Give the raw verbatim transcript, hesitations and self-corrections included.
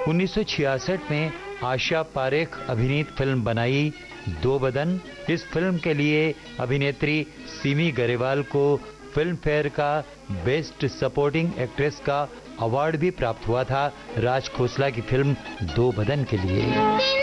उन्नीस सौ छियासठ में आशा पारेख अभिनीत फिल्म बनाई दो बदन। इस फिल्म के लिए अभिनेत्री सिमी गरेवाल को फिल्म फेयर का बेस्ट सपोर्टिंग एक्ट्रेस का अवार्ड भी प्राप्त हुआ था राज खोसला की फिल्म दो बदन के लिए।